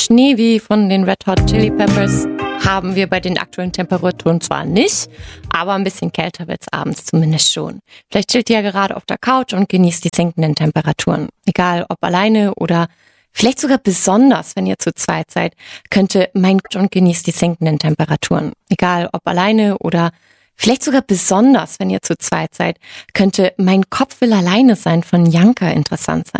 Schnee wie von den Red Hot Chili Peppers haben wir bei den aktuellen Temperaturen zwar nicht, aber ein bisschen kälter wird's abends zumindest schon. Vielleicht chillt ihr ja gerade auf der Couch und genießt die sinkenden Temperaturen. Egal ob alleine oder vielleicht sogar besonders, wenn ihr zu zweit seid, könnte mein und genießt die sinkenden Temperaturen. Egal ob alleine oder vielleicht sogar besonders, wenn ihr zu zweit seid, könnte Mein Kopf will alleine sein von Janka interessant sein.